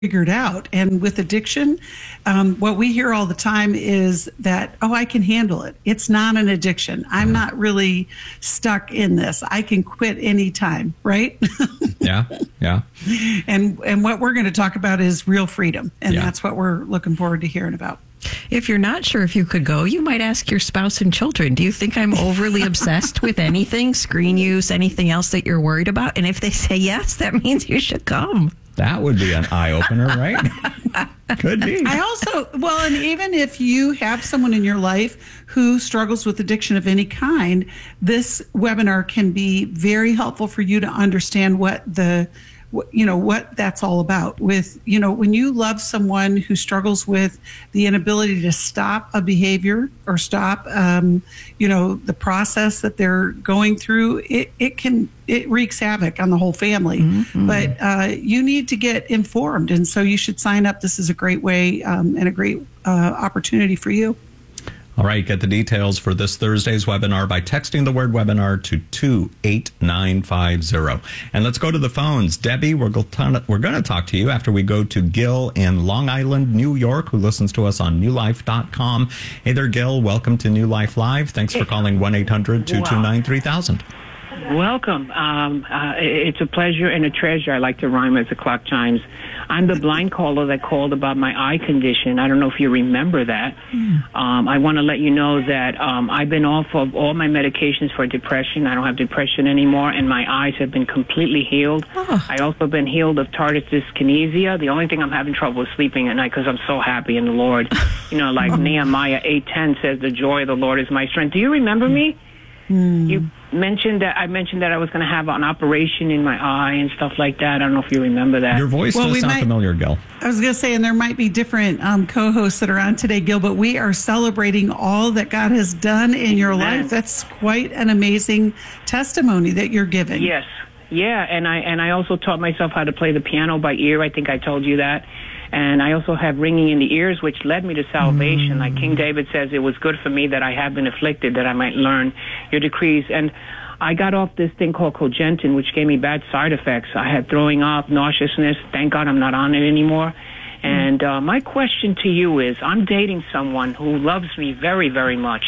figured out. And with addiction, what we hear all the time is that, oh, I can handle it. It's not an addiction. I'm not really stuck in this. I can quit anytime, right? Yeah. And what we're going to talk about is real freedom. And that's what we're looking forward to hearing about. If you're not sure if you could go, you might ask your spouse and children, do you think I'm overly obsessed with anything, screen use, anything else that you're worried about? And if they say yes, that means you should come. That would be an eye-opener, right? Could be. And even if you have someone in your life who struggles with addiction of any kind, this webinar can be very helpful for you to understand what that's all about. With, when you love someone who struggles with the inability to stop a behavior or stop, the process that they're going through, it wreaks havoc on the whole family. Mm-hmm. But you need to get informed. And so you should sign up. This is a great way and a great opportunity for you. All right, get the details for this Thursday's webinar by texting the word webinar to 28950. And let's go to the phones. Debbie, we're going to talk to you after we go to Gil in Long Island, New York, who listens to us on newlife.com. Hey there, Gil. Welcome to New Life Live. Thanks for calling 1-800-229-3000. Welcome. It's a pleasure and a treasure. I like to rhyme as the clock chimes. I'm the blind caller that called about my eye condition. I don't know if you remember that. I want to let you know that I've been off of all my medications for depression. I don't have depression anymore, and my eyes have been completely healed. I also been healed of tardive dyskinesia. The only thing I'm having trouble is sleeping at night because I'm so happy in the Lord. Like Nehemiah 8:10 says, the joy of the Lord is my strength. Do you remember me? You mentioned that I was going to have an operation in my eye and stuff like that. I don't know if you remember that. Your voice does sound familiar, Gil. I was going to say, and there might be different co-hosts that are on today, Gil, but we are celebrating all that God has done in your life. That's quite an amazing testimony that you're giving. Yes. Yeah, and I also taught myself how to play the piano by ear. I think I told you that. And I also have ringing in the ears, which led me to salvation. Like King David says, it was good for me that I have been afflicted, that I might learn your decrees. And I got off this thing called Cogentin, which gave me bad side effects. I had throwing up, nauseousness. Thank God I'm not on it anymore. And my question to you is, I'm dating someone who loves me very, very much.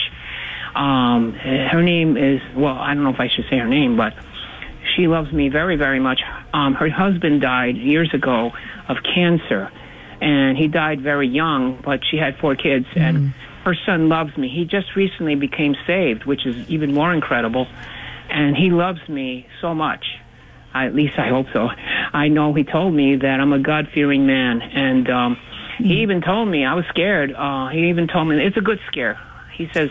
Her name is, I don't know if I should say her name, but she loves me very, very much. Her husband died years ago of cancer. And he died very young, but she had 4 kids, and her son loves me. He just recently became saved, which is even more incredible, and he loves me so much. At least I hope so. I know he told me that I'm a God-fearing man, and he even told me, I was scared. He even told me, it's a good scare. He says,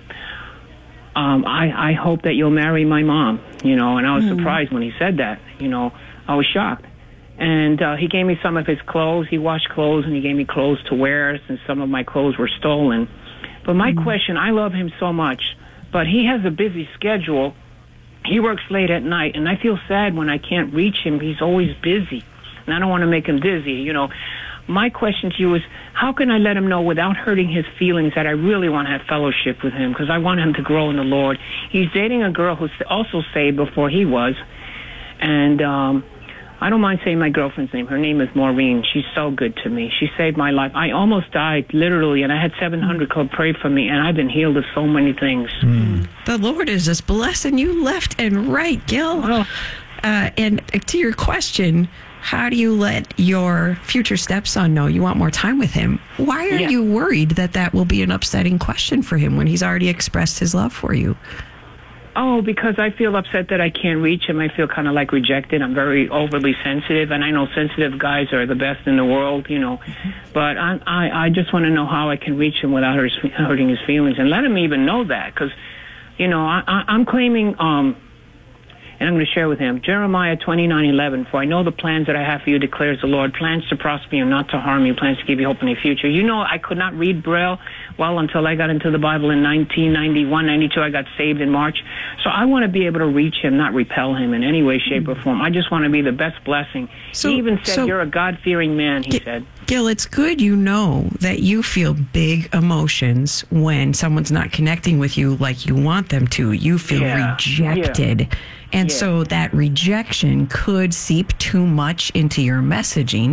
I hope that you'll marry my mom, and I was surprised when he said that, I was shocked. And he gave me some of his clothes. He washed clothes, and he gave me clothes to wear, since some of my clothes were stolen. But my question, I love him so much, but he has a busy schedule. He works late at night, and I feel sad when I can't reach him. He's always busy, and I don't want to make him dizzy. My question to you is, how can I let him know without hurting his feelings that I really want to have fellowship with him, because I want him to grow in the Lord. He's dating a girl who's also saved before he was, and I don't mind saying my girlfriend's name. Her name is Maureen. She's so good to me. She saved my life. I almost died, literally, and I had 700 club pray for me, and I've been healed of so many things. The Lord is just blessing you left and right, Gil. And to your question, how do you let your future stepson know you want more time with him? Why are you worried that will be an upsetting question for him when he's already expressed his love for you? Oh, because I feel upset that I can't reach him. I feel kind of like rejected. I'm very overly sensitive, and I know sensitive guys are the best in the world, But I just want to know how I can reach him without hurting his feelings, and let him even know that, because, I'm claiming, and I'm going to share with him, Jeremiah 29:11, for I know the plans that I have for you, declares the Lord, plans to prosper you, not to harm you, plans to give you hope in the future. I could not read Braille well until I got into the Bible in 1991, 92. I got saved in March. So I want to be able to reach him, not repel him in any way, shape, or form. I just want to be the best blessing. He even said, you're a God-fearing man, he said. Gil, it's good that you feel big emotions when someone's not connecting with you like you want them to. You feel rejected. Yeah. And so that rejection could seep too much into your messaging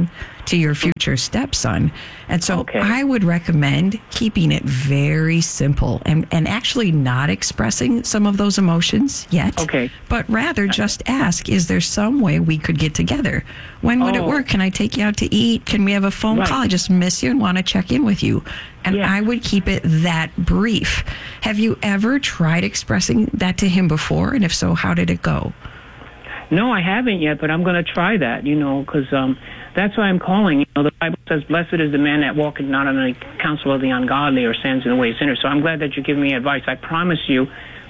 to your future stepson. And so Okay. I would recommend keeping it very simple and actually not expressing some of those emotions yet. Okay. But rather just ask, is there some way we could get together? When would it Oh. work? Can I take you out to eat? Can we have a phone Right. call? I just miss you and want to check in with you. And Yeah. I would keep it that brief. Have you ever tried expressing that to him before? And if so, how did it go? No, I haven't yet, but I'm going to try that, because that's why I'm calling. The Bible says, blessed is the man that walketh not in the counsel of the ungodly or stands in the way of sinners. So I'm glad that you give me advice. I promise you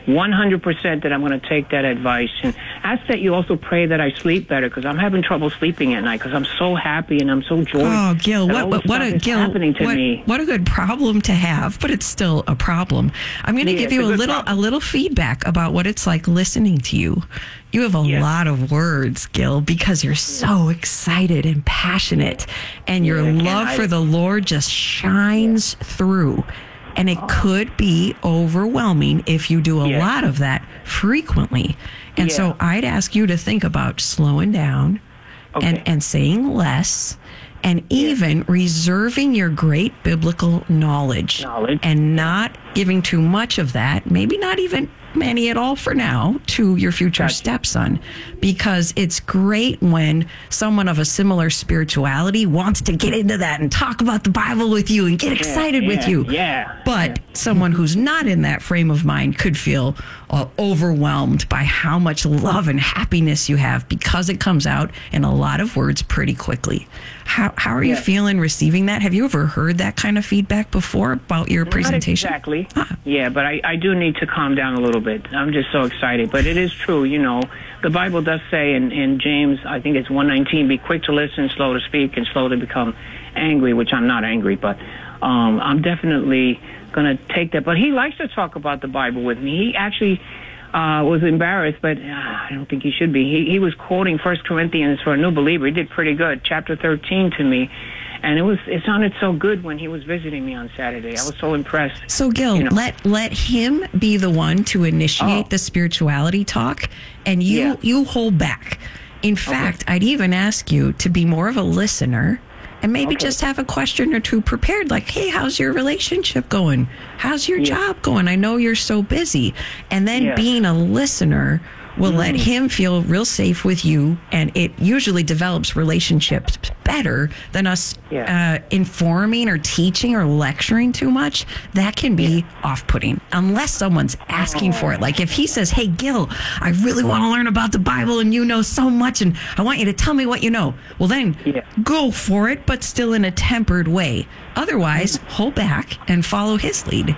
100% that I'm going to take that advice. And ask that you also pray that I sleep better, because I'm having trouble sleeping at night because I'm so happy and I'm so joyous. Oh, Gil, that all this stuff is happening to me. what a good problem to have, but it's still a problem. I'm going to Yeah, give it's you a a good little problem. feedback about what it's like listening to you. You have a Yes. lot of words, Gil, because you're so excited and passionate, and your Yeah, I can't love hide for it. the Lord just shines through. And it could be overwhelming if you do a Yeah. lot of that frequently. And Yeah. so I'd ask you to think about slowing down Okay. and saying less, and even reserving your great biblical knowledge and not giving too much of that, maybe not even any at all for now, to your future Gotcha. stepson, because it's great when someone of a similar spirituality wants to get into that and talk about the Bible with you and get excited with you. Yeah. But someone who's not in that frame of mind could feel overwhelmed by how much love and happiness you have, because it comes out in a lot of words pretty quickly. How are you Yeah. feeling receiving that? Have you ever heard that kind of feedback before about your presentation? Not exactly. Ah. Yeah, but I do need to calm down a little bit. I'm just so excited. But it is true, The Bible does say in James, I think it's 1:19, be quick to listen, slow to speak, and slow to become angry, which I'm not angry, but I'm definitely going to take that. But he likes to talk about the Bible with me. He actually was embarrassed, but I don't think he should be. He was quoting 1 Corinthians for a new believer. He did pretty good, chapter 13 to me. And it sounded so good when he was visiting me on Saturday. I was so impressed. So, Gil, let him be the one to initiate the spirituality talk, and you hold back. In fact, I'd even ask you to be more of a listener and maybe just have a question or two prepared, like, hey, how's your relationship going? How's your job going? I know you're so busy. And then being a listener will let him feel real safe with you, and it usually develops relationships better than us informing or teaching or lecturing too much. That can be off-putting unless someone's asking for it. Like if he says, hey, Gil, I really want to learn about the Bible and you know so much and I want you to tell me what you know. Well, then go for it, but still in a tempered way. Otherwise, hold back and follow his lead.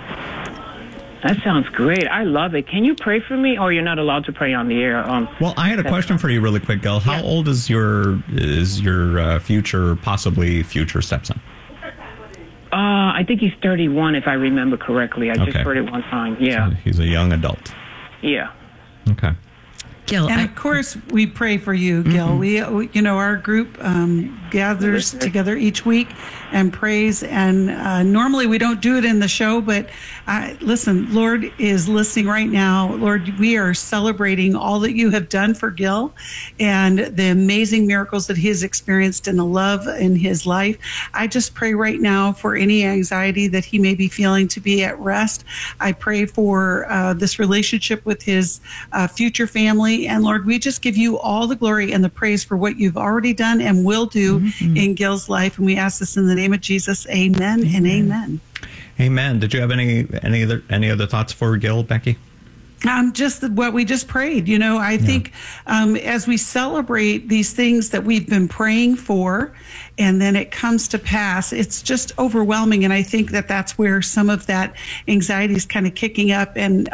That sounds great. I love it. Can you pray for me, or you're not allowed to pray on the air? Well, I had a question for you really quick, Gil. How old is your possibly future stepson? I think he's 31, if I remember correctly. I just Okay. heard it one time. Yeah. So he's a young adult. Yeah. Okay. Gil, And of course, we pray for you, Gil. We, our group gathers together each week and prays. And normally we don't do it in the show, but listen, Lord is listening right now. Lord, we are celebrating all that you have done for Gil and the amazing miracles that he has experienced and the love in his life. I just pray right now for any anxiety that he may be feeling to be at rest. I pray for this relationship with his future family. And Lord, we just give you all the glory and the praise for what you've already done and will do in Gil's life. And we ask this in the name of Jesus. Amen and amen. Amen. Did you have any other thoughts for Gil, Becky? Just what we just prayed. I think as we celebrate these things that we've been praying for, and then it comes to pass, it's just overwhelming. And I think that that's where some of that anxiety is kind of kicking up. And,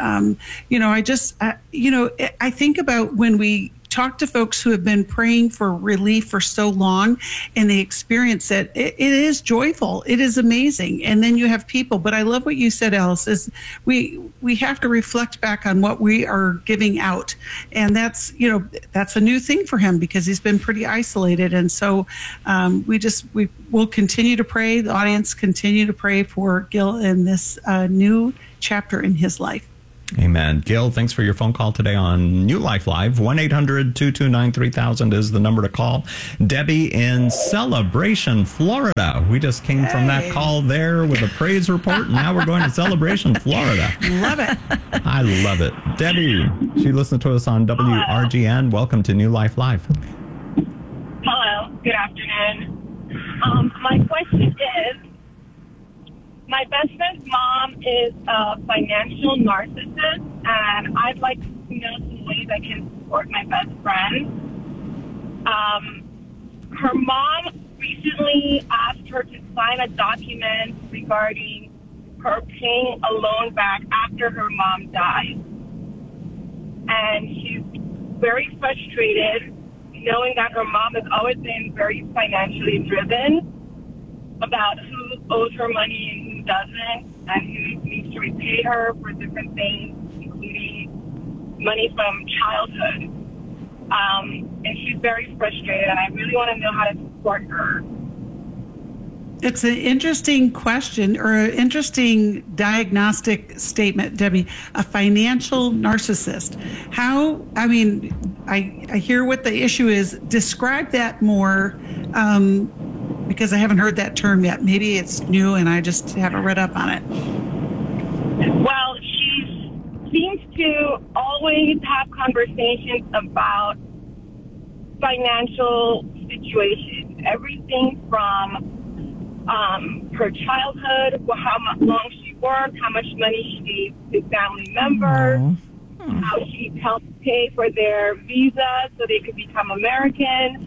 I think about when we talk to folks who have been praying for relief for so long and they experience it, it is joyful. It is amazing. And then you have people, but I love what you said, Alice, is we have to reflect back on what we are giving out. And that's a new thing for him because he's been pretty isolated. And so we will continue to pray. The audience continue to pray for Gil in this new chapter in his life. Amen. Gil, thanks for your phone call today on New Life Live. 1-800-229-3000 is the number to call. Debbie in Celebration, Florida. We just came from that call there with a praise report, and now we're going to Celebration, Florida. Love it. I love it. Debbie, she listened to us on WRGN. Welcome to New Life Live. Hello. Good afternoon. My question is, my best friend's mom is a financial narcissist, and I'd like to know some ways I can support my best friend. Her mom recently asked her to sign a document regarding her paying a loan back after her mom died. And she's very frustrated knowing that her mom has always been very financially driven about who owes her money and who doesn't, and who needs to repay her for different things, including money from childhood. And she's very frustrated, and I really want to know how to support her. It's an interesting question, or an interesting diagnostic statement, Debbie. A financial narcissist. I hear what the issue is. Describe that more, because I haven't heard that term yet. Maybe it's new and I just haven't read up on it. Well, she seems to always have conversations about financial situations. Everything from her childhood, how long she worked, how much money she gave to family members, how she helped pay for their visa so they could become American.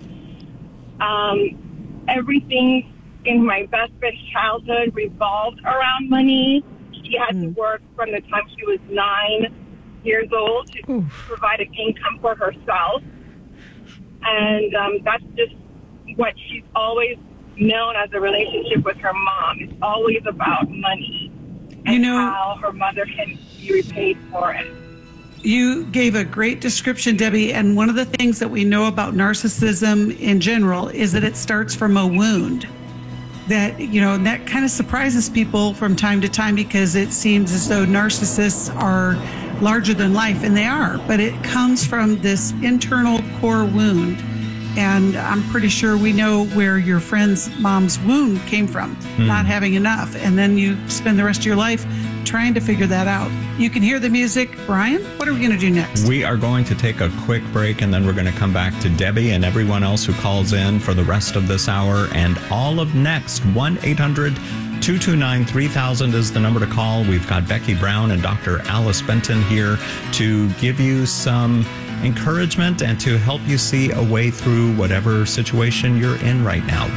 Everything in my best friend's childhood revolved around money. She had to work from the time she was 9 years old to provide an income for herself. And that's just what she's always known as a relationship with her mom. It's always about money and how her mother can be repaid for it. You gave a great description, Debbie, and one of the things that we know about narcissism in general is that it starts from a wound. That, and that kind of surprises people from time to time because it seems as though narcissists are larger than life, and they are, but it comes from this internal core wound. And I'm pretty sure we know where your friend's mom's wound came from, not having enough. And then you spend the rest of your life trying to figure that out. You can hear the music. Brian, what are we going to do next? We are going to take a quick break, and then we're going to come back to Debbie and everyone else who calls in for the rest of this hour and all of next. 1-800-229-3000 is the number to call. We've got Becky Brown and Dr. Alice Benton here to give you some encouragement and to help you see a way through whatever situation you're in right now.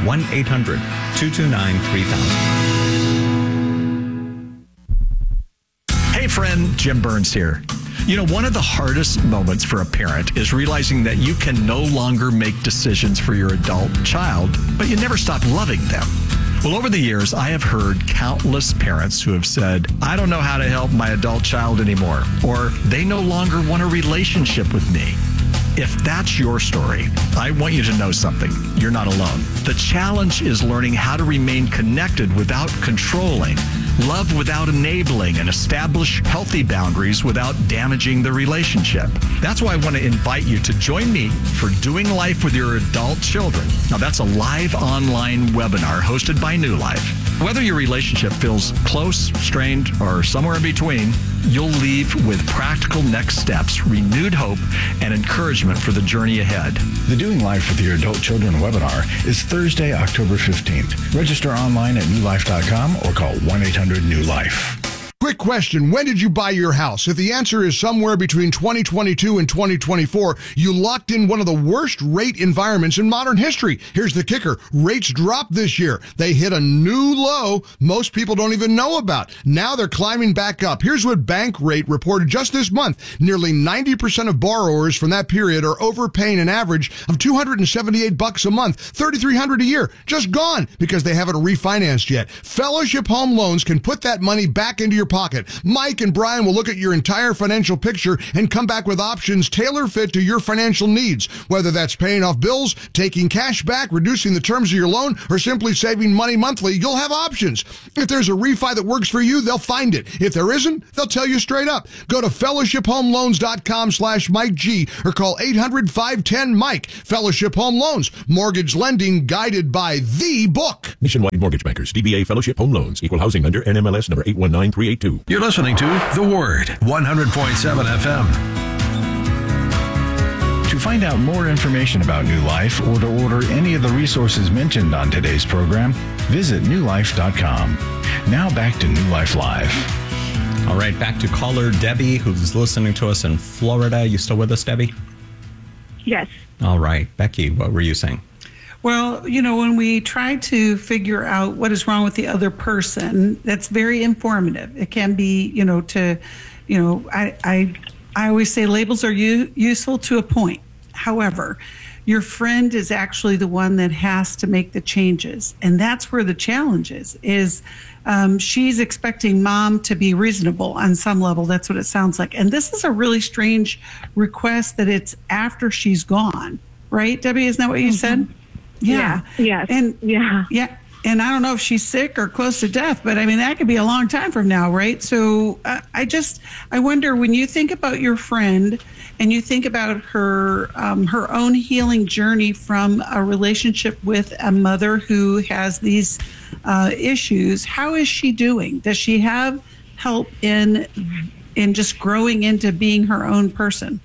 1-800-229-3000. Hey friend, Jim Burns here. One of the hardest moments for a parent is realizing that you can no longer make decisions for your adult child, but you never stop loving them. Well, over the years, I have heard countless parents who have said, I don't know how to help my adult child anymore, or they no longer want a relationship with me. If that's your story, I want you to know something. You're not alone. The challenge is learning how to remain connected without controlling, love without enabling, and establish healthy boundaries without damaging the relationship. That's why I want to invite you to join me for Doing Life with Your Adult Children. Now, that's a live online webinar hosted by New Life. Whether your relationship feels close, strained, or somewhere in between, you'll leave with practical next steps, renewed hope, and encouragement for the journey ahead. The Doing Life with Your Adult Children webinar is Thursday, October 15th. Register online at newlife.com or call 1-800-NEW-LIFE. Quick question. When did you buy your house? If the answer is somewhere between 2022 and 2024, you locked in one of the worst rate environments in modern history. Here's the kicker. Rates dropped this year. They hit a new low most people don't even know about. Now they're climbing back up. Here's what Bankrate reported just this month. Nearly 90% of borrowers from that period are overpaying an average of $278 a month, $3,300 a year. Just gone because they haven't refinanced yet. Fellowship Home Loans can put that money back into your pocket pocket. Mike and Brian will look at your entire financial picture and come back with options tailor-fit to your financial needs. Whether that's paying off bills, taking cash back, reducing the terms of your loan, or simply saving money monthly, you'll have options. If there's a refi that works for you, they'll find it. If there isn't, they'll tell you straight up. Go to fellowshiphomeloans.com/Mike G or call 800-510-MIKE. Fellowship Home Loans. Mortgage lending guided by the book. Nationwide Mortgage Bankers, DBA Fellowship Home Loans, Equal Housing Lender, NMLS number 819382. You're listening to The Word, 100.7 FM. To find out more information about New Life or to order any of the resources mentioned on today's program, visit newlife.com. Now back to New Life Live. All right, back to caller Debbie, who's listening to us in Florida. You still with us, Debbie? Yes. All right. Becky, what were you saying? Well, when we try to figure out what is wrong with the other person, that's very informative. It can be, I always say labels are useful to a point. However, your friend is actually the one that has to make the changes. And that's where the challenge is she's expecting mom to be reasonable on some level. That's what it sounds like. And this is a really strange request that it's after she's gone. Right, Debbie? Isn't that what you said? Yeah. Yes. And yeah. And I don't know if she's sick or close to death, but I mean, that could be a long time from now, right? So I wonder, when you think about your friend and you think about her own healing journey from a relationship with a mother who has these issues, how is she doing? Does she have help in just growing into being her own person?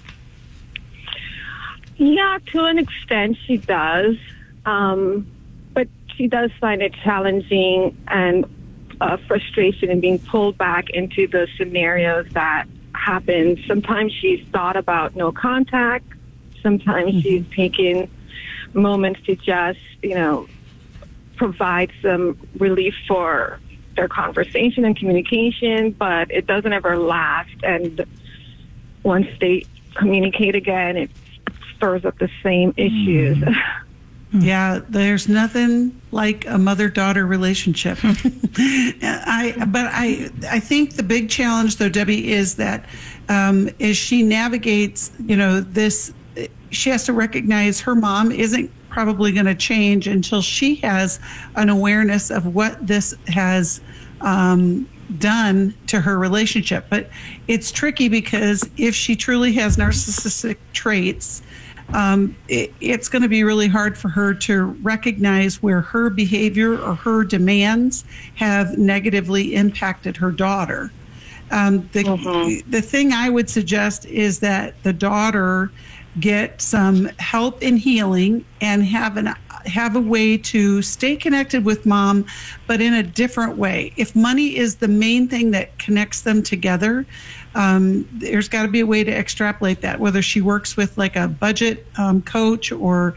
Yeah, to an extent she does. But she does find it challenging and frustration in being pulled back into the scenarios that happen. Sometimes she's thought about no contact. Sometimes she's taken moments to just, provide some relief for their conversation and communication, but it doesn't ever last. And once they communicate again, it stirs up the same issues. Yeah, there's nothing like a mother-daughter relationship. I think the big challenge, though, Debbie, is that as she navigates, this, she has to recognize her mom isn't probably going to change until she has an awareness of what this has done to her relationship. But it's tricky because if she truly has narcissistic traits, it's going to be really hard for her to recognize where her behavior or her demands have negatively impacted her daughter. The thing I would suggest is that the daughter get some help in healing and have a way to stay connected with mom, but in a different way. If money is the main thing that connects them together, there's got to be a way to extrapolate that, whether she works with like a budget coach or,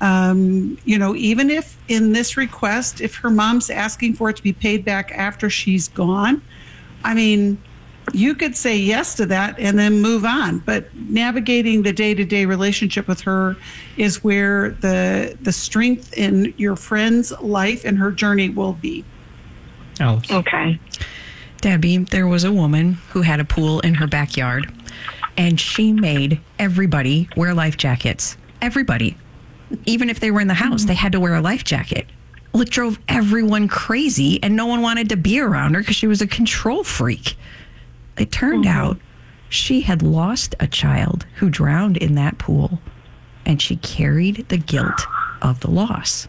even if in this request, if her mom's asking for it to be paid back after she's gone, I mean, you could say yes to that and then move on. But navigating the day-to-day relationship with her is where the strength in your friend's life and her journey will be. Alice. Okay. Debbie, there was a woman who had a pool in her backyard, and she made everybody wear life jackets. Everybody. Even if they were in the house, they had to wear a life jacket. Well, it drove everyone crazy, and no one wanted to be around her because she was a control freak. It turned out she had lost a child who drowned in that pool, and she carried the guilt of the loss.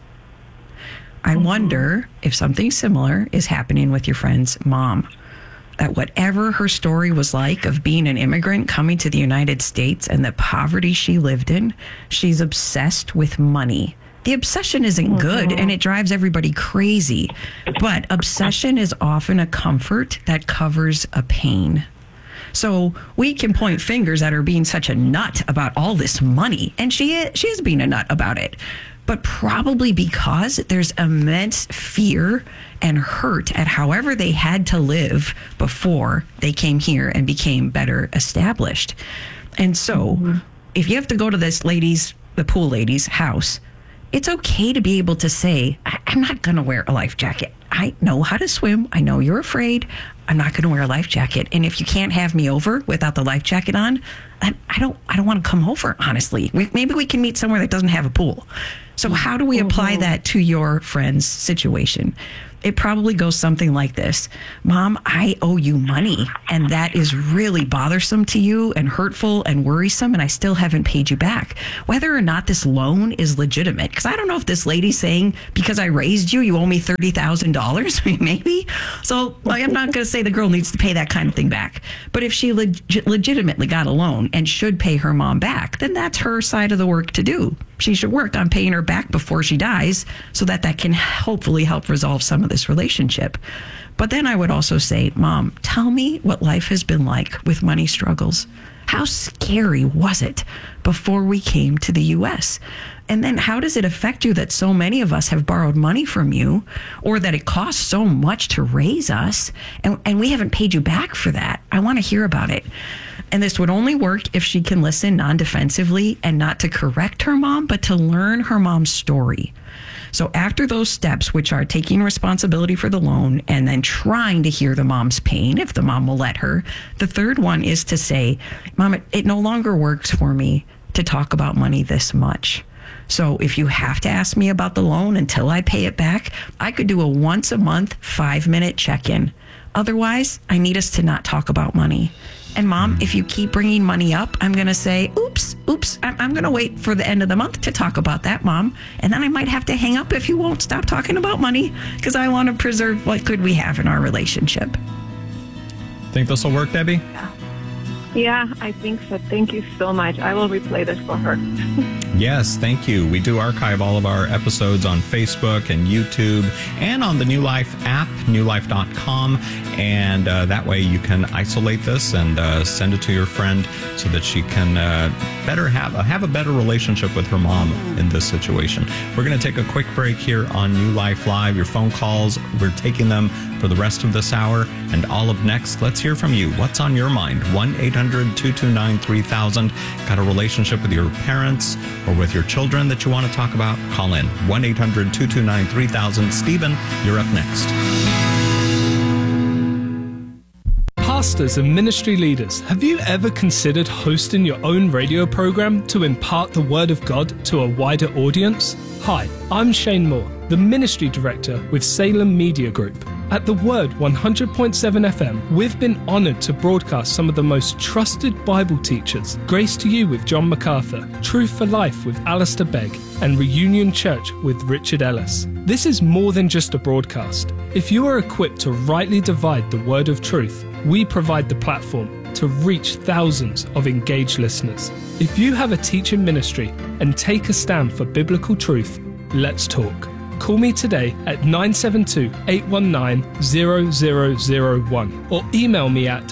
I wonder if something similar is happening with your friend's mom. That whatever her story was like of being an immigrant coming to the United States and the poverty she lived in, she's obsessed with money. The obsession isn't good, and it drives everybody crazy. But obsession is often a comfort that covers a pain. So we can point fingers at her being such a nut about all this money, and she is being a nut about it. But probably because there's immense fear and hurt at however they had to live before they came here and became better established. And so if you have to go to the pool lady's house, it's okay to be able to say, I'm not going to wear a life jacket. I know how to swim. I know you're afraid. I'm not going to wear a life jacket. And if you can't have me over without the life jacket on, I don't want to come over, honestly. Maybe we can meet somewhere that doesn't have a pool. So how do we apply that to your friend's situation? It probably goes something like this. Mom, I owe you money, and that is really bothersome to you and hurtful and worrisome, and I still haven't paid you back. Whether or not this loan is legitimate, because I don't know if this lady's saying, because I raised you, you owe me $30,000, maybe. So I'm not going to say the girl needs to pay that kind of thing back. But if she legitimately got a loan and should pay her mom back, then that's her side of the work to do. She should work on paying her back before she dies so that can hopefully help resolve some of this relationship. But then I would also say, Mom, tell me what life has been like with money struggles. How scary was it before we came to the U.S.? And then how does it affect you that so many of us have borrowed money from you, or that it costs so much to raise us and we haven't paid you back for that? I want to hear about it. And this would only work if she can listen non-defensively and not to correct her mom, but to learn her mom's story. So after those steps, which are taking responsibility for the loan and then trying to hear the mom's pain, if the mom will let her, the third one is to say, Mom, it no longer works for me to talk about money this much. So if you have to ask me about the loan until I pay it back, I could do a once a month 5-minute check-in. Otherwise, I need us to not talk about money. And Mom, if you keep bringing money up, I'm going to say, oops, I'm going to wait for the end of the month to talk about that, Mom. And then I might have to hang up if you won't stop talking about money, because I want to preserve what good we have in our relationship. Think this will work, Debbie? Yeah, I think so. Thank you so much. I will replay this for her. Yes, thank you. We do archive all of our episodes on Facebook and YouTube and on the New Life app, newlife.com. And that way you can isolate this and send it to your friend so that she can have a better relationship with her mom in this situation. We're going to take a quick break here on New Life Live. Your phone calls, we're taking them for the rest of this hour and all of next. Let's hear from you. What's on your mind? 1-800-229-3000. Got a relationship with your parents or with your children that you want to talk about? Call in. 1-800-229-3000. Stephen, you're up next. Pastors and ministry leaders, have you ever considered hosting your own radio program to impart the Word of God to a wider audience? Hi, I'm Shane Moore, the Ministry Director with Salem Media Group. At The Word 100.7 FM, we've been honoured to broadcast some of the most trusted Bible teachers. Grace to You with John MacArthur, Truth for Life with Alistair Begg, and Reunion Church with Richard Ellis. This is more than just a broadcast. If you are equipped to rightly divide the word of truth, we provide the platform to reach thousands of engaged listeners. If you have a teaching ministry and take a stand for biblical truth, let's talk. Call me today at 972-819-0001 or email me at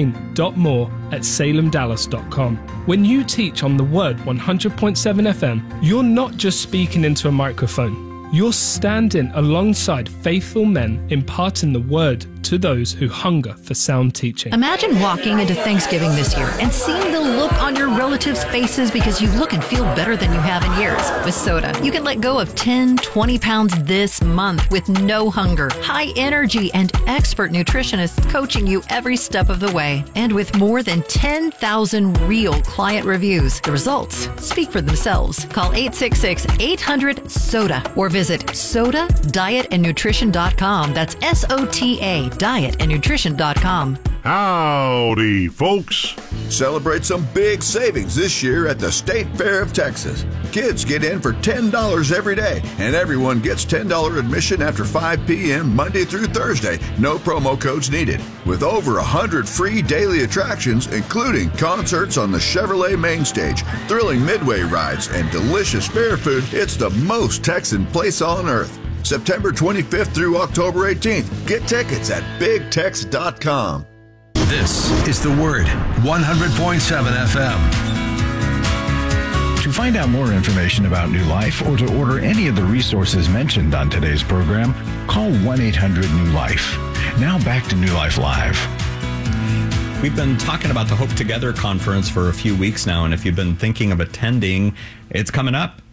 shane.moore@salemdallas.com. When you teach on the Word 100.7 FM, you're not just speaking into a microphone. You're standing alongside faithful men imparting the Word to those who hunger for sound teaching. Imagine walking into Thanksgiving this year and seeing the look on your relatives' faces because you look and feel better than you have in years. With Soda, you can let go of 10, 20 pounds this month with no hunger, high energy, and expert nutritionists coaching you every step of the way. And with more than 10,000 real client reviews, the results speak for themselves. Call 866-800-SODA or visit SODAdietandnutrition.com. That's SOTA dietandnutrition.com. Howdy, folks. Celebrate some big savings this year at the State Fair of Texas. Kids get in for $10 every day, and everyone gets $10 admission after 5 p.m. Monday through Thursday. No promo codes needed. With over 100 free daily attractions, including concerts on the Chevrolet main stage, thrilling midway rides, and delicious fair food, it's the most Texan place on earth. September 25th through October 18th. Get tickets at BigTex.com. This is The Word 100.7 FM. To find out more information about New Life or to order any of the resources mentioned on today's program, call 1-800-NEW-LIFE. Now back to New Life Live. We've been talking about the Hope Together conference for a few weeks now, and if you've been thinking of attending, it's coming up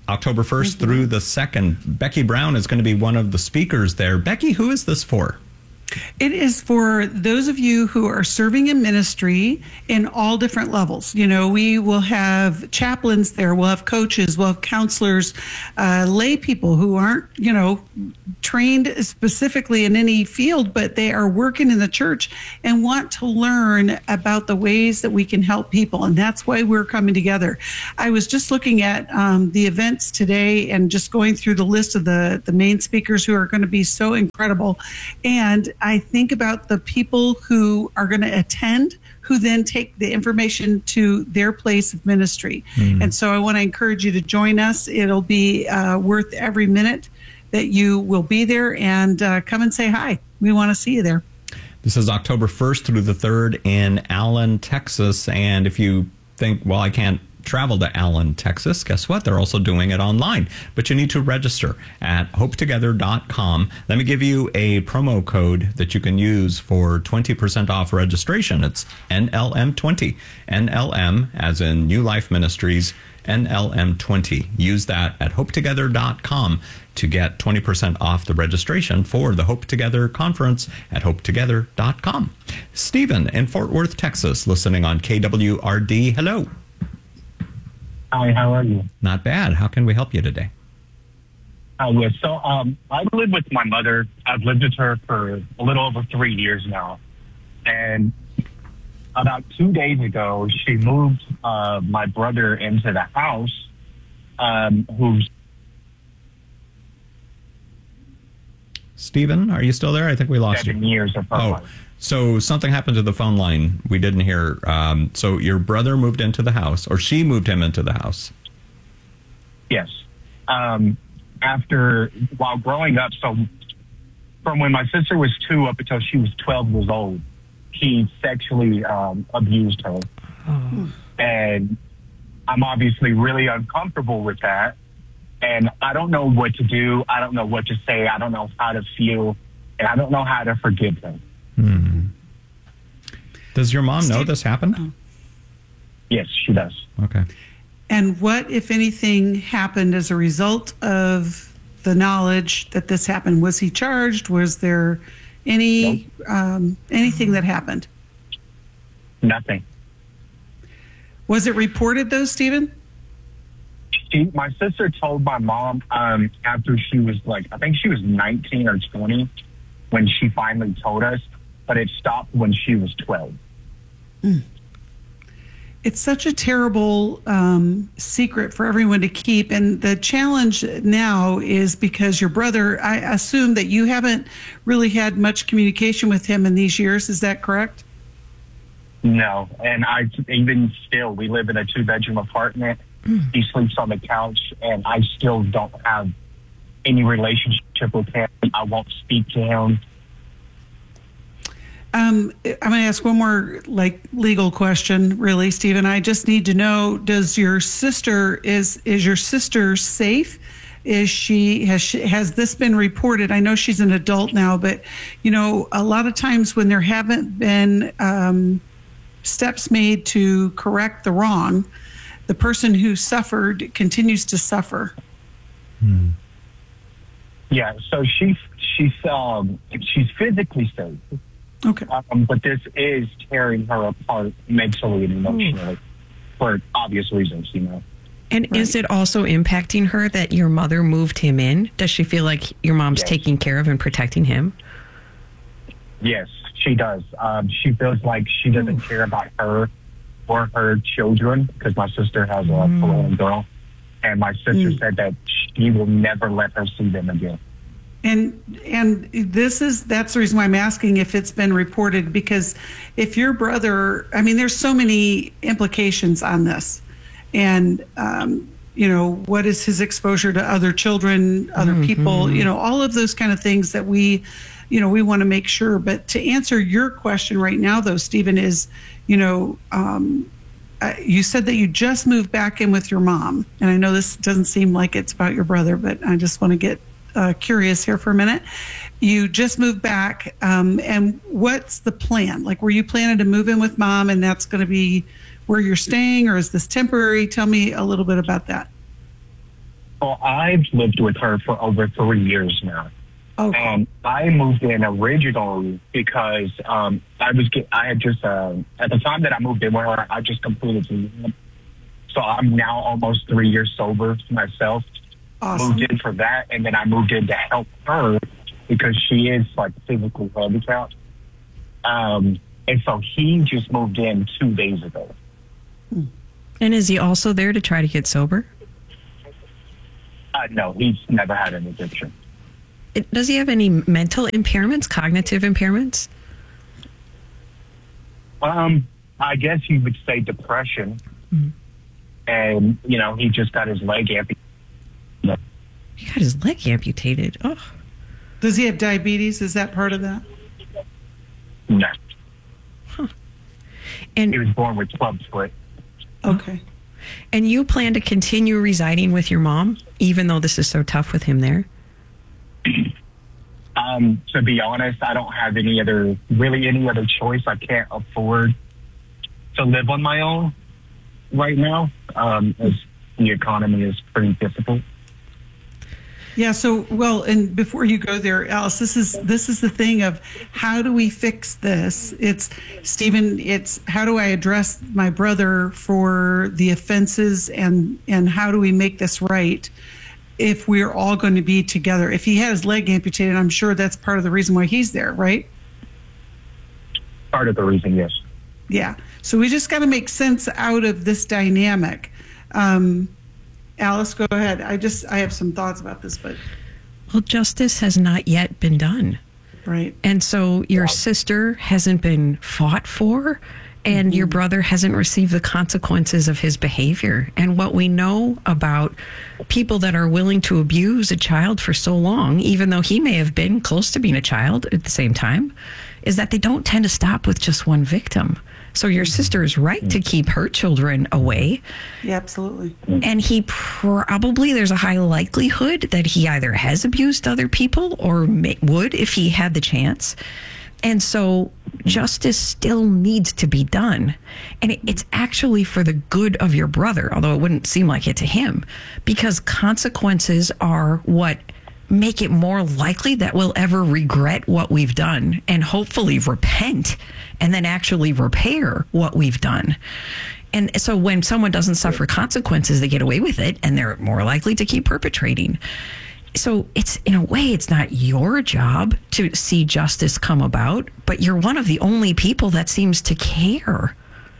October 1st through the 2nd. Becky Brown is going to be one of the speakers there. Becky, who is this for? It is for those of you who are serving in ministry in all different levels. You know, we will have chaplains there, we'll have coaches, we'll have counselors, lay people who aren't, you know, trained specifically in any field, but they are working in the church and want to learn about the ways that we can help people. And that's why we're coming together. I was just looking at the events today and just going through the list of the main speakers who are going to be so incredible. And I think about the people who are going to attend, who then take the information to their place of ministry. And so I want to encourage you to join us. It'll be worth every minute that you will be there, and come and say hi. We want to see you there. This is October 1st through the 3rd in Allen, Texas. And if you think, well, I can't travel to Allen, Texas, guess what? They're also doing it online. But you need to register at hopetogether.com. Let me give you a promo code that you can use for 20% off registration. It's NLM20. NLM, as in New Life Ministries, NLM20. Use that at hopetogether.com to get 20% off the registration for the Hope Together conference at hopetogether.com. Stephen in Fort Worth, Texas, listening on KWRD. Hello. Hi, how are you? Not bad. How can we help you today? I live with my mother. I've lived with her for a little over 3 years now. And about 2 days ago, she moved my brother into the house, who's... Stephen, are you still there? I think we lost 7 you. years of her life. So something happened to the phone line. We didn't hear. So your brother moved into the house, or she moved him into the house? Yes. While growing up, so from when my sister was 2 up until she was 12 years old, he sexually abused her. Oh. And I'm obviously really uncomfortable with that. And I don't know what to do. I don't know what to say. I don't know how to feel. And I don't know how to forgive him. Does your mom know this happened? Yes, she does. Okay. And what, if anything, happened as a result of the knowledge that this happened? Was he charged? Was there anything that happened? Nothing. Was it reported, though, Stephen? My sister told my mom after she was I think she was 19 or 20 when she finally told us, but it stopped when she was 12. It's such a terrible secret for everyone to keep. And the challenge now is because your brother, I assume that you haven't really had much communication with him in these years. Is that correct? No. And even still, we live in a 2-bedroom apartment. He sleeps on the couch, and I still don't have any relationship with him. I won't speak to him. I'm going to ask one more legal question, really, Stephen. I just need to know: does your sister is your sister safe? Has this been reported? I know she's an adult now, but a lot of times when there haven't been steps made to correct the wrong, the person who suffered continues to suffer. Yeah, so she's physically safe. Okay. But this is tearing her apart mentally and emotionally for obvious reasons, And is it also impacting her that your mother moved him in? Does she feel like your mom's taking care of and protecting him? Yes, she does. She feels like she doesn't care about her or her children, because my sister has a little girl. And my sister said that she will never let her see them again. And that's the reason why I'm asking if it's been reported, because if your brother, there's so many implications on this. And, what is his exposure to other children, other people, all of those kind of things that we want to make sure. But to answer your question right now, though, Stephen, is, you said that you just moved back in with your mom. And I know this doesn't seem like it's about your brother, but I just want to get curious here for a minute. You just moved back, and what's the plan? Were you planning to move in with mom, and that's going to be where you're staying, or is this temporary? Tell me a little bit about that. Well, I've lived with her for over 3 years now. Oh. And I moved in originally because I had just at the time that I moved in with her, I just completed rehab. So I'm now almost 3 years sober myself. Awesome. Moved in for that, and then I moved in to help her because she is like physically handicapped. And so he just moved in 2 days ago. And is he also there to try to get sober? No, he's never had an addiction. Does he have any mental impairments, cognitive impairments? I guess you would say depression. Mm. And, he just got his leg amputated. He got his leg amputated. Oh. Does he have diabetes? Is that part of that? No. Huh. And he was born with clubfoot. Okay. And you plan to continue residing with your mom, even though this is so tough with him there? To be honest, I don't have any other choice. I can't afford to live on my own right now, as the economy is pretty difficult. Yeah. So, and before you go there, Alice, this is the thing of how do we fix this? It's Stephen. It's how do I address my brother for the offenses and how do we make this right? If we're all going to be together. If he had his leg amputated, I'm sure that's part of the reason why he's there, right? Part of the reason, yes. Yeah. So we just got to make sense out of this dynamic. Alice, go ahead. I have some thoughts about this, but. Well, justice has not yet been done. Right. And so your sister hasn't been fought for, and your brother hasn't received the consequences of his behavior. And what we know about people that are willing to abuse a child for so long, even though he may have been close to being a child at the same time, is that they don't tend to stop with just one victim. So your sister is right to keep her children away. Yeah, absolutely. And he probably, there's a high likelihood that he either has abused other people or would if he had the chance. And so justice still needs to be done. And it's actually for the good of your brother, although it wouldn't seem like it to him, because consequences are what make it more likely that we'll ever regret what we've done and hopefully repent and then actually repair what we've done. And so when someone doesn't suffer consequences, they get away with it and they're more likely to keep perpetrating. So it's, in a way, it's not your job to see justice come about, but you're one of the only people that seems to care.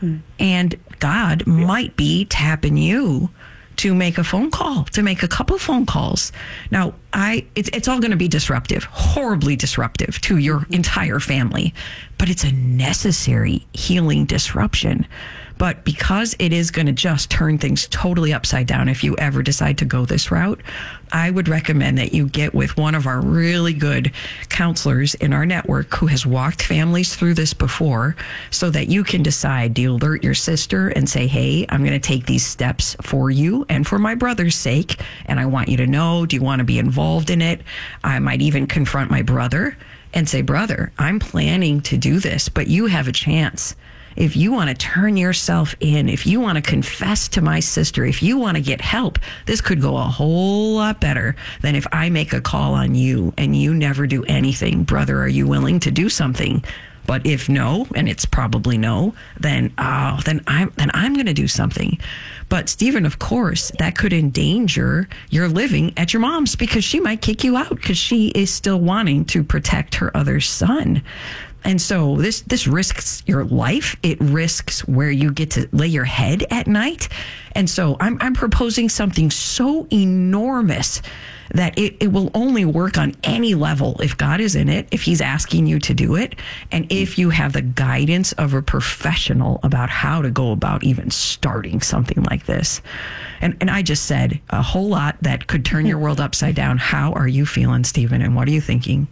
And God might be tapping you to make a phone call, to make a couple phone calls. Now, it's all going to be disruptive, horribly disruptive to your entire family, but it's a necessary healing disruption. But because it is going to just turn things totally upside down if you ever decide to go this route, I would recommend that you get with one of our really good counselors in our network who has walked families through this before, so that you can decide, do you alert your sister and say, hey, I'm going to take these steps for you and for my brother's sake, and I want you to know, do you want to be involved in it? I might even confront my brother and say, brother, I'm planning to do this, but you have a chance. If you want to turn yourself in, if you want to confess to my sister, if you want to get help, this could go a whole lot better than if I make a call on you and you never do anything. Brother, are you willing to do something? But if no, and it's probably no, then I'm going to do something. But Stephen, of course, that could endanger your living at your mom's, because she might kick you out because she is still wanting to protect her other son. And so this risks your life. It risks where you get to lay your head at night. And so I'm proposing something so enormous that it will only work on any level if God is in it, if he's asking you to do it, and if you have the guidance of a professional about how to go about even starting something like this. And I just said a whole lot that could turn your world upside down. How are you feeling, Stephen, and what are you thinking?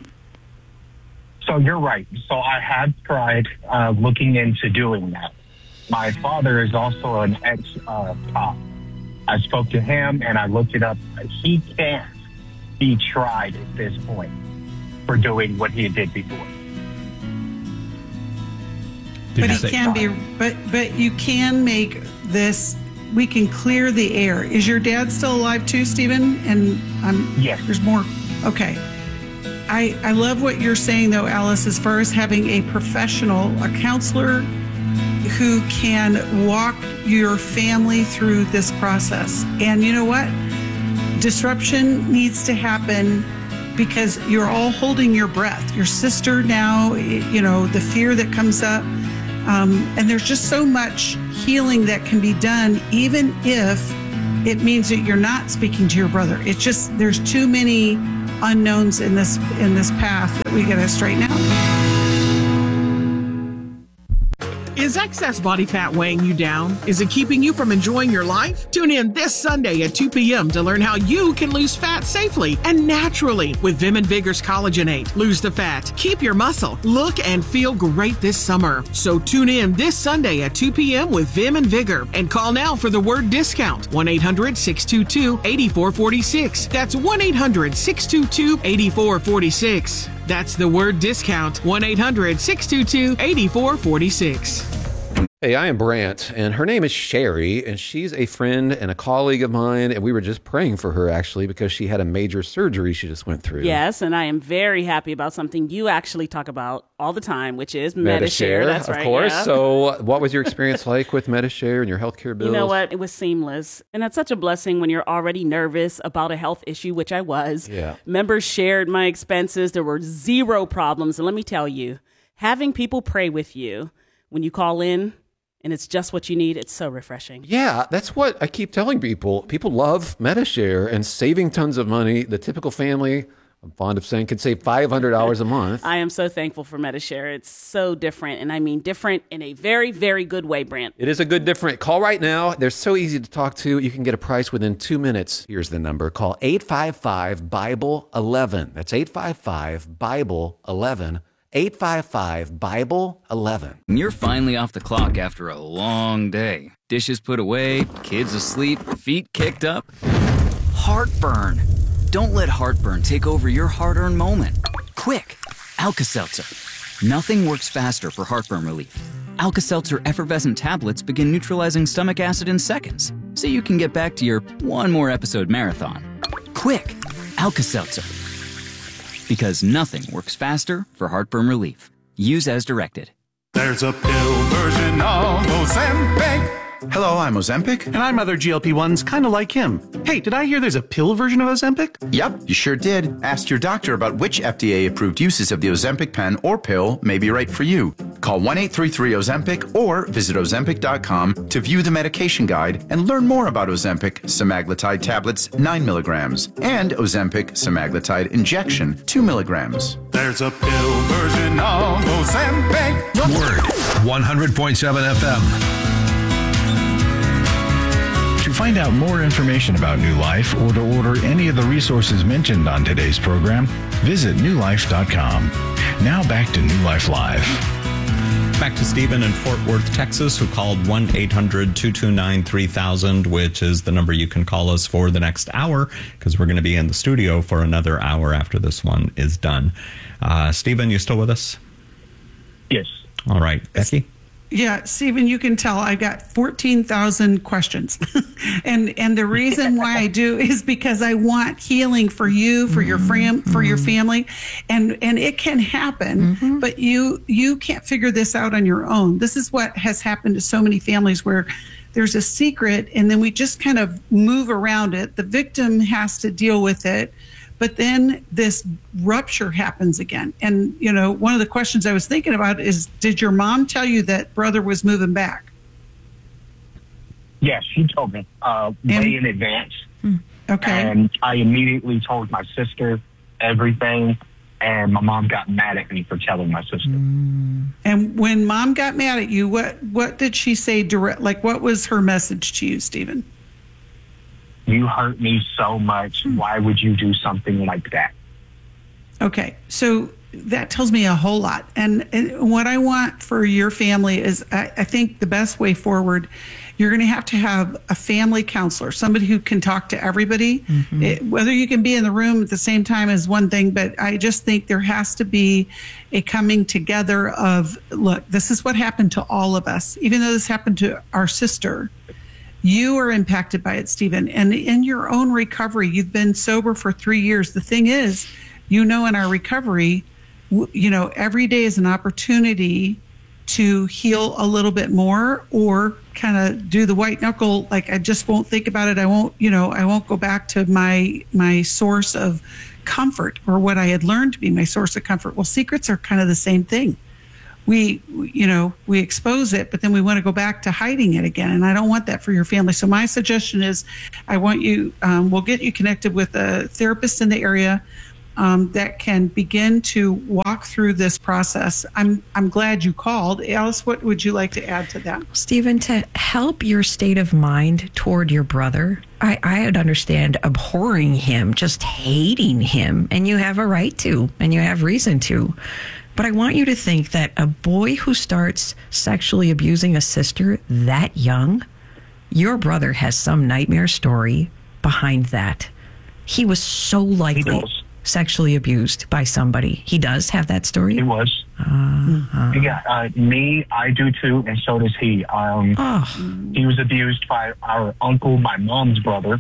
So you're right. So I have tried looking into doing that. My father is also an ex-cop. I spoke to him and I looked it up. He can't be tried at this point for doing what he did before. But he can be. But you can make this we can clear the air. Is your dad still alive too, Stephen? And yes. There's more. Okay. I love what you're saying though, Alice, as far as having a professional, a counselor who can walk your family through this process. And you know what? Disruption needs to happen because you're all holding your breath. Your sister now, you know, the fear that comes up. And there's just so much healing that can be done, even if it means that you're not speaking to your brother. It's just, there's too many unknowns in this path that we got to straighten out. Is excess body fat weighing you down? Is it keeping you from enjoying your life? Tune in this Sunday at 2 p.m. to learn how you can lose fat safely and naturally with Vim and Vigor's Collagenate. Lose the fat, keep your muscle, look and feel great this summer. So tune in this Sunday at 2 p.m. with Vim and Vigor and call now for the word discount. 1-800-622-8446. That's 1-800-622-8446. That's the word discount. 1-800-622-8446. Hey, I am Brant, and her name is Sherry, and she's a friend and a colleague of mine, and we were just praying for her, actually, because she had a major surgery she just went through. Yes, and I am very happy about something you actually talk about all the time, which is Medi-Share. That's right. Of course. Yeah. So what was your experience like with Medi-Share and your healthcare bills? You know what? It was seamless. And that's such a blessing when you're already nervous about a health issue, which I was. Yeah. Members shared my expenses. There were zero problems. And let me tell you, having people pray with you when you call in, and it's just what you need, it's so refreshing. Yeah, that's what I keep telling people. People love Medi-Share and saving tons of money. The typical family, I'm fond of saying, could save $500 a month. I am so thankful for Medi-Share. It's so different, and I mean different in a very, very good way, Brant. It is a good different. Call right now. They're so easy to talk to. You can get a price within 2 minutes. Here's the number. Call 855-BIBLE-11. That's 855-BIBLE-11. 855-BIBLE-11. You're finally off the clock after a long day. Dishes put away, kids asleep, feet kicked up. Heartburn. Don't let heartburn take over your hard-earned moment. Quick, Alka-Seltzer. Nothing works faster for heartburn relief. Alka-Seltzer effervescent tablets begin neutralizing stomach acid in seconds, so you can get back to your one more episode marathon. Quick, Alka-Seltzer. Because nothing works faster for heartburn relief. Use as directed. There's a pill version of Ozempic. Hello, I'm Ozempic. And I'm other GLP-1s kind of like him. Hey, did I hear there's a pill version of Ozempic? Yep, you sure did. Ask your doctor about which FDA-approved uses of the Ozempic pen or pill may be right for you. Call 1-833-OZEMPIC or visit Ozempic.com to view the medication guide and learn more about Ozempic semaglutide tablets 9 milligrams and Ozempic semaglutide injection 2 milligrams. There's a pill version of Ozempic. Word 100.7 FM. To find out more information about New Life or to order any of the resources mentioned on today's program, visit newlife.com. Now back to New Life Live. Back to Stephen in Fort Worth, Texas, who called 1-800-229-3000, which is the number you can call us for the next hour, because we're going to be in the studio for another hour after this one is done. Stephen, you still with us? Yes. All right. Becky? Yeah, Stephen, you can tell I've got 14,000 questions. and the reason why I do is because I want healing for you, for your for your family. And it can happen, but you can't figure this out on your own. This is what has happened to so many families where there's a secret and then we just kind of move around it. The victim has to deal with it. But then this rupture happens again. And, you know, one of the questions I was thinking about is, did your mom tell you that brother was moving back? Yes, she told me way in advance. Okay. And I immediately told my sister everything, and my mom got mad at me for telling my sister. And when mom got mad at you, what did she say direct? Like, what was her message to you, Stephen? You hurt me so much. Why would you do something like that? Okay, so that tells me a whole lot. And what I want for your family is, I think the best way forward, you're going to have a family counselor, somebody who can talk to everybody. Whether you can be in the room at the same time is one thing, but I just think there has to be a coming together of, look, this is what happened to all of us. Even though this happened to our sister, You are impacted by it, Stephen. And in your own recovery, you've been sober for 3 years. The thing is, in our recovery, every day is an opportunity to heal a little bit more, or kind of do the white knuckle, like I just won't think about it. I won't go back to my source of comfort, or what I had learned to be my source of comfort. Well, secrets are kind of the same thing. We expose it, but then we want to go back to hiding it again. And I don't want that for your family. So my suggestion is, I want you, we'll get you connected with a therapist in the area that can begin to walk through this process. I'm glad you called. Alice, what would you like to add to that? Stephen, to help your state of mind toward your brother, I would understand abhorring him, just hating him, and you have a right to, and you have reason to. But I want you to think that a boy who starts sexually abusing a sister that young, your brother has some nightmare story behind that. He was so likely sexually abused by somebody. He does have that story? He was. Yeah, me, I do too, and so does he. He was abused by our uncle, my mom's brother.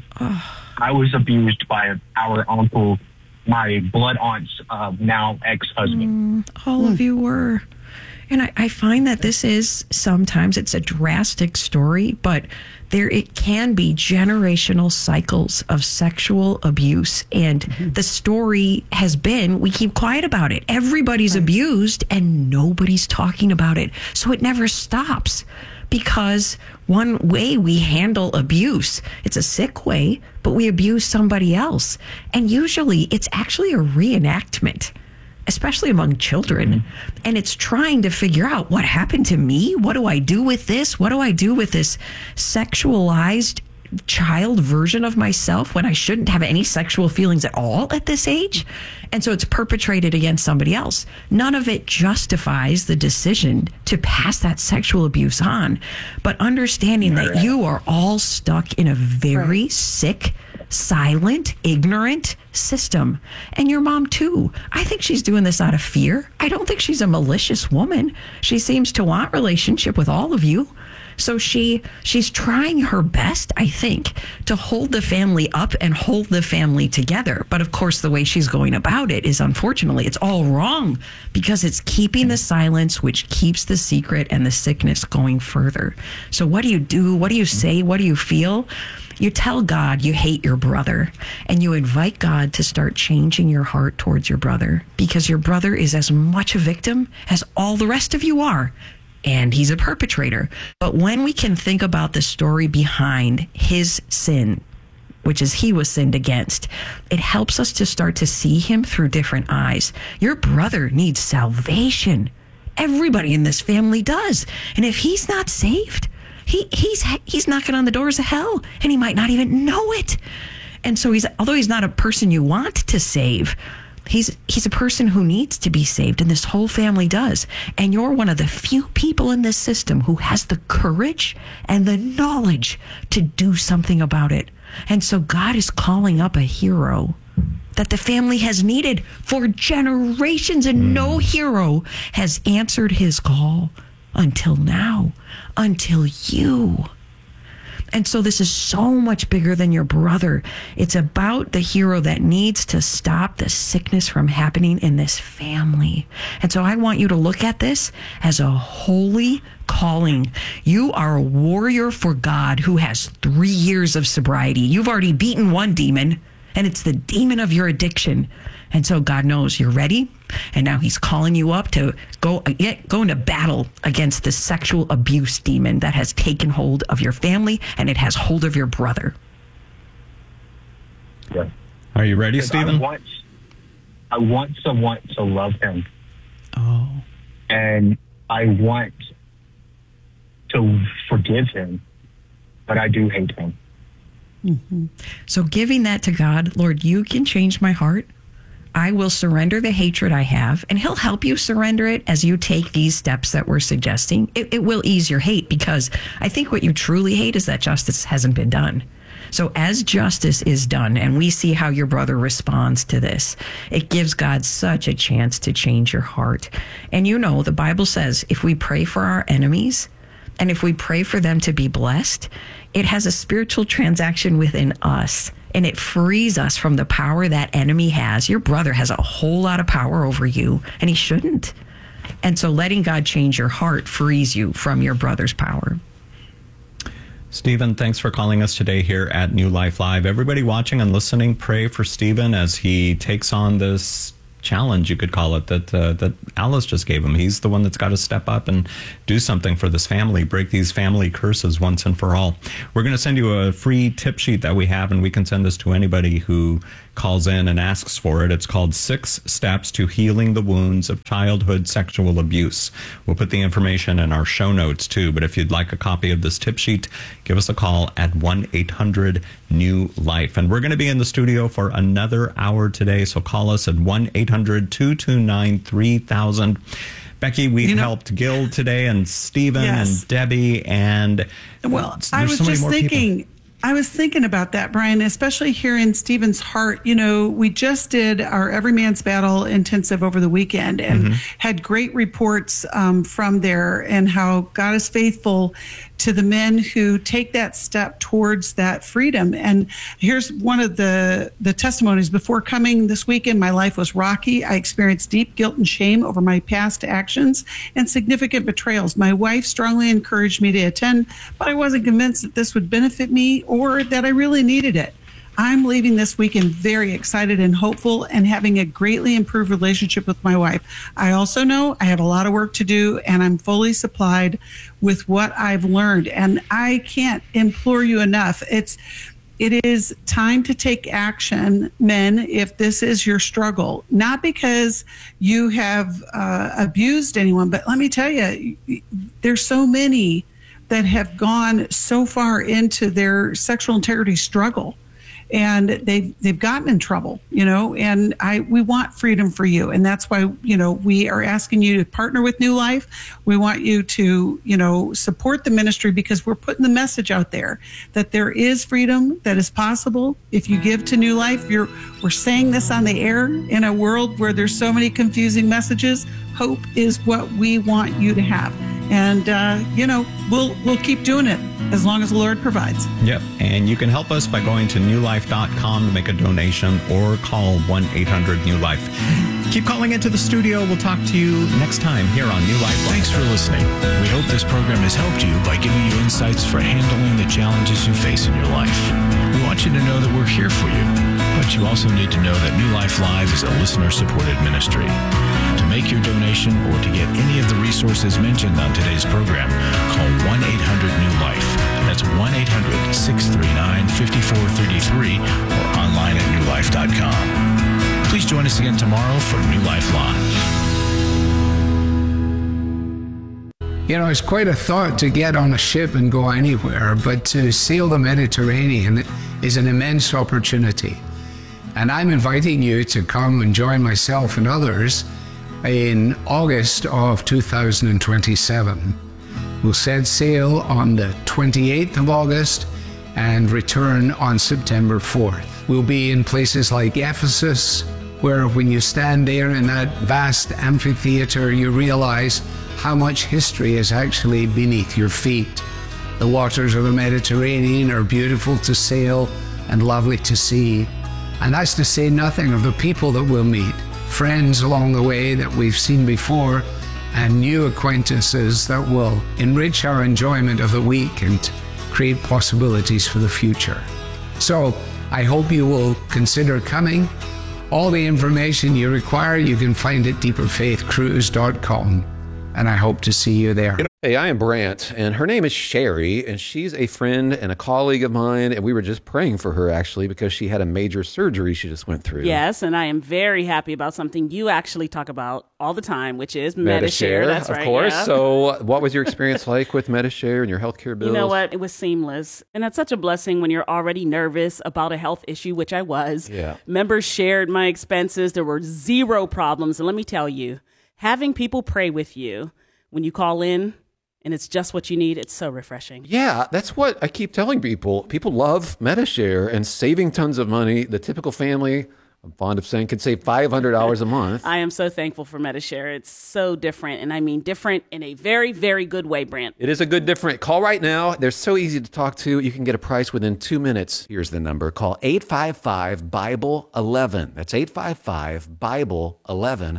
I was abused by our uncle, my blood aunt's now ex-husband. All of you were. And I find that this is, sometimes it's a drastic story, but it can be generational cycles of sexual abuse. And the story has been, we keep quiet about it. Everybody's abused and nobody's talking about it. So it never stops. Because one way we handle abuse, it's a sick way, but we abuse somebody else. And usually it's actually a reenactment, especially among children. And it's trying to figure out, what happened to me? What do I do with this? What do I do with this sexualized child version of myself when I shouldn't have any sexual feelings at all at this age? And so it's perpetrated against somebody else. None of it justifies the decision to pass that sexual abuse on. But understanding that you are all stuck in a very sick, silent, ignorant system. And your mom too. I think she's doing this out of fear. I don't think she's a malicious woman. She seems to want relationship with all of you. So she's trying her best, I think, to hold the family up and hold the family together. But of course, the way she's going about it is, unfortunately, it's all wrong, because it's keeping the silence, which keeps the secret and the sickness going further. So what do you do? What do you say? What do you feel? You tell God you hate your brother, and you invite God to start changing your heart towards your brother, because your brother is as much a victim as all the rest of you are. And he's a perpetrator. But when we can think about the story behind his sin, which is he was sinned against, it helps us to start to see him through different eyes. Your brother needs salvation. Everybody in this family does. And if he's not saved, he's knocking on the doors of hell, and he might not even know it. And so although he's not a person you want to save, He's a person who needs to be saved, and this whole family does. And you're one of the few people in this system who has the courage and the knowledge to do something about it. And so God is calling up a hero that the family has needed for generations, and no hero has answered his call until now, until you. And so this is so much bigger than your brother. It's about the hero that needs to stop the sickness from happening in this family. And so I want you to look at this as a holy calling. You are a warrior for God who has 3 years of sobriety. You've already beaten one demon, and it's the demon of your addiction. And so God knows you're ready. And now he's calling you up to go into battle against the sexual abuse demon that has taken hold of your family, and it has hold of your brother. Yeah. Are you ready, Stephen? I want someone to love him. Oh. And I want to forgive him, but I do hate him. Mm-hmm. So giving that to God, Lord, you can change my heart. I will surrender the hatred I have, and he'll help you surrender it as you take these steps that we're suggesting. It will ease your hate, because I think what you truly hate is that justice hasn't been done. So as justice is done, and we see how your brother responds to this, it gives God such a chance to change your heart. And the Bible says if we pray for our enemies, And if we pray for them to be blessed, it has a spiritual transaction within us. And it frees us from the power that enemy has. Your brother has a whole lot of power over you, and he shouldn't. And so letting God change your heart frees you from your brother's power. Stephen, thanks for calling us today here at New Life Live. Everybody watching and listening, pray for Stephen as he takes on this challenge, you could call it, that Alice just gave him. He's the one that's got to step up and do something for this family, break these family curses once and for all. We're going to send you a free tip sheet that we have, and we can send this to anybody who calls in and asks for it. It's called 6 Steps to Healing the Wounds of Childhood Sexual Abuse. We'll put the information in our show notes too, but if you'd like a copy of this tip sheet, give us a call at 1-800-NEW-LIFE. And we're going to be in the studio for another hour today, so call us at 1-800-229-3000. Becky, we helped Gil today, and Stephen, and Debbie, and I was just thinking. I was thinking about that, Brian, especially hearing Stephen's heart. You know, we just did our Every Man's Battle intensive over the weekend and had great reports from there, and how God is faithful to the men who take that step towards that freedom. And here's one of the testimonies. Before coming this weekend, my life was rocky. I experienced deep guilt and shame over my past actions and significant betrayals. My wife strongly encouraged me to attend, but I wasn't convinced that this would benefit me or that I really needed it. I'm leaving this weekend very excited and hopeful and having a greatly improved relationship with my wife. I also know I have a lot of work to do, and I'm fully supplied with what I've learned. And I can't implore you enough. It is time to take action, men, if this is your struggle. Not because you have abused anyone, but let me tell you, there's so many that have gone so far into their sexual integrity struggle, and they've gotten in trouble, you know, and we want freedom for you. And that's why, you know, we are asking you to partner with New Life. We want you to, you know, support the ministry, because we're putting the message out there that there is freedom that is possible if you give to New Life. We're saying this on the air in a world where there's so many confusing messages. Hope is what we want you to have. And, you know, we'll keep doing it as long as the Lord provides. Yep. And you can help us by going to newlife.com to make a donation, or call 1-800-NEW-LIFE. Keep calling into the studio. We'll talk to you next time here on New Life Live. Thanks for listening. We hope this program has helped you by giving you insights for handling the challenges you face in your life. We want you to know that we're here for you, but you also need to know that New Life Live is a listener-supported ministry. To make your donation or to get any of the resources mentioned on today's program, call 1-800-NEW-LIFE. That's 1-800-639-5433 or online at newlife.com. Please join us again tomorrow for New Life Live. You know, it's quite a thought to get on a ship and go anywhere, but to sail the Mediterranean is an immense opportunity. And I'm inviting you to come and join myself and others in August of 2027. We'll set sail on the 28th of August and return on September 4th. We'll be in places like Ephesus, where when you stand there in that vast amphitheater, you realize how much history is actually beneath your feet. The waters of the Mediterranean are beautiful to sail and lovely to see. And that's to say nothing of the people that we'll meet. Friends along the way that we've seen before, and new acquaintances that will enrich our enjoyment of the week and create possibilities for the future. So I hope you will consider coming. All the information you require you can find at deeperfaithcruise.com, and I hope to see you there. Hey, I am Brant, and her name is Sherry, and she's a friend and a colleague of mine, and we were just praying for her, actually, because she had a major surgery she just went through. Yes, and I am very happy about something you actually talk about all the time, which is Medi-Share. That's right. Of course. Yeah. So what was your experience like with Medi-Share and your healthcare bills? You know what? It was seamless. And that's such a blessing when you're already nervous about a health issue, which I was. Yeah. Members shared my expenses. There were zero problems. And let me tell you, having people pray with you when you call in, and it's just what you need, it's so refreshing. Yeah, that's what I keep telling people. People love Medi-Share and saving tons of money. The typical family I'm fond of saying, could save $500 a month. I am so thankful for Medi-Share. It's so different, and I mean different in a very, very good way, Brant. It is a good different. Call right now. They're so easy to talk to. You can get a price within 2 minutes. Here's the number. Call 855-BIBLE-11. That's 855-BIBLE-11.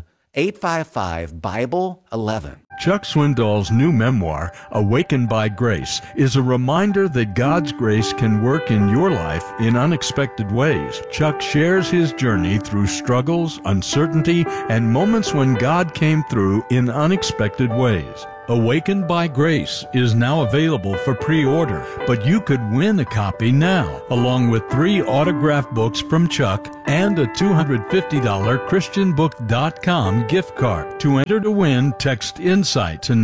855-BIBLE-11. Chuck Swindoll's new memoir, Awakened by Grace, is a reminder that God's grace can work in your life in unexpected ways. Chuck shares his journey through struggles, uncertainty, and moments when God came through in unexpected ways. Awakened by Grace is now available for pre-order, but you could win a copy now, along with 3 autographed books from Chuck and a $250 ChristianBook.com gift card. To enter to win, text INSIGHT to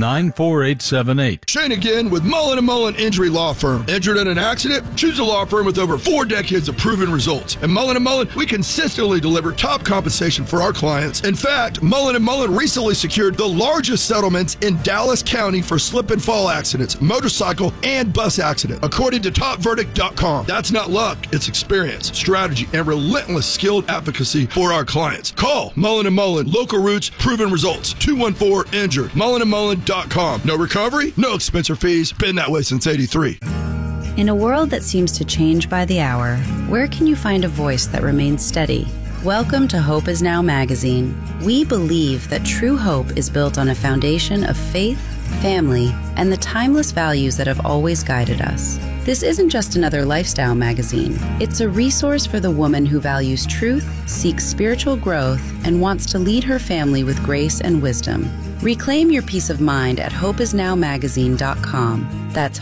94878. Shane again with Mullen & Mullen Injury Law Firm. Injured in an accident? Choose a law firm with over 4 decades of proven results. At Mullen & Mullen, we consistently deliver top compensation for our clients. In fact, Mullen & Mullen recently secured the largest settlements in Dallas County for slip and fall accidents, motorcycle, and bus accident, according to TopVerdict.com. That's not luck, it's experience, strategy, and relentless skilled advocacy for our clients. Call Mullen & Mullen, local roots, proven results, 214-INJURED, mullenandmullen.com. No recovery, no expense or fees, been that way since 83. In a world that seems to change by the hour, where can you find a voice that remains steady? Welcome to Hope Is Now magazine. We believe that true hope is built on a foundation of faith, family, and the timeless values that have always guided us. This isn't just another lifestyle magazine. It's a resource for the woman who values truth, seeks spiritual growth, and wants to lead her family with grace and wisdom. Reclaim your peace of mind at hopeisnowmagazine.com. That's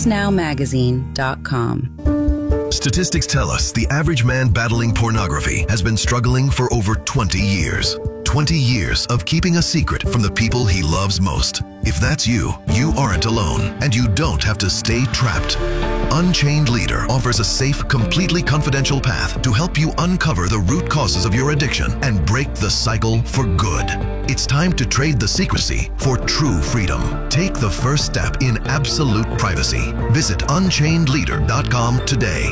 hopeisnowmagazine.com. Statistics tell us the average man battling pornography has been struggling for over 20 years. 20 years of keeping a secret from the people he loves most. If that's you, you aren't alone, and you don't have to stay trapped. Unchained Leader offers a safe, completely confidential path to help you uncover the root causes of your addiction and break the cycle for good. It's time to trade the secrecy for true freedom. Take the first step in absolute privacy. Visit UnchainedLeader.com today.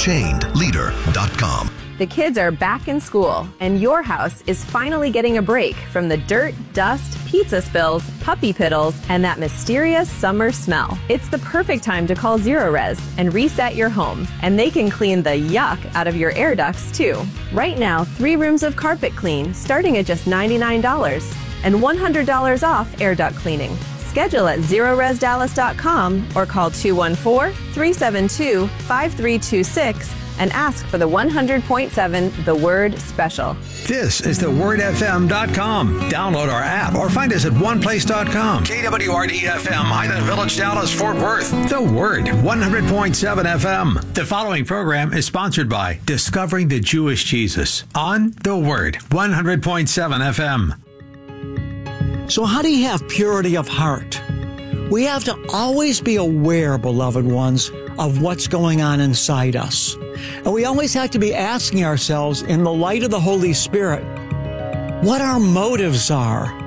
UnchainedLeader.com. The kids are back in school, and your house is finally getting a break from the dirt, dust, pizza spills, puppy piddles, and that mysterious summer smell. It's the perfect time to call Zerorez and reset your home, and they can clean the yuck out of your air ducts, too. Right now, 3 rooms of carpet clean starting at just $99 and $100 off air duct cleaning. Schedule at ZerorezDallas.com or call 214-372-5326 and ask for the 100.7 The Word Special. This is thewordfm.com. Download our app or find us at oneplace.com. KWRD-FM, Highland Village, Dallas, Fort Worth. The Word, 100.7 FM. The following program is sponsored by Discovering the Jewish Jesus on The Word, 100.7 FM. So how do you have purity of heart? We have to always be aware, beloved ones, of what's going on inside us. And we always have to be asking ourselves, in the light of the Holy Spirit, what our motives are.